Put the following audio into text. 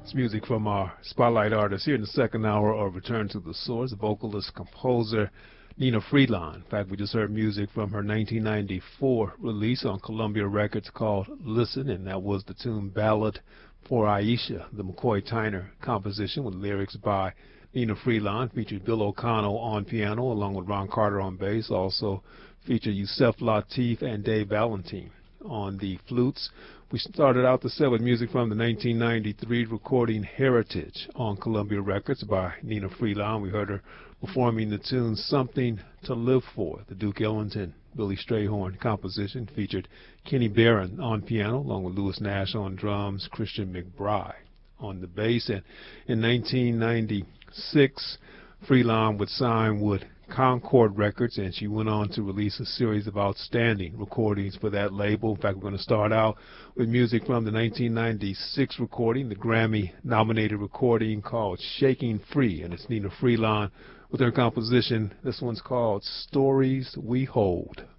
It's music from our spotlight artist here in the second hour of Return to the Source, vocalist, composer Nina Freelon. In fact, we just heard music from her 1994 release on Columbia Records called Listen, and that was the tune Ballad for Aisha, the McCoy Tyner composition with lyrics by Nina Freelon. Featured Bill O'Connell on piano along with Ron Carter on bass. Also featured Yusef Lateef and Dave Valentine on the flutes. We started out the set with music from the 1993 recording Heritage on Columbia Records by Nina Freelon. We heard her performing the tune Something to Live For, the Duke Ellington, Billy Strayhorn composition. Featured Kenny Barron on piano along with Louis Nash on drums, Christian McBride on the bass. And in 1996, Freelon would sign with Concord Records, and she went on to release a series of outstanding recordings for that label. In fact, we're going to start out with music from the 1996 recording, the Grammy-nominated recording called Shaking Free, and it's Nina Freelon with her composition. This one's called Stories We Hold.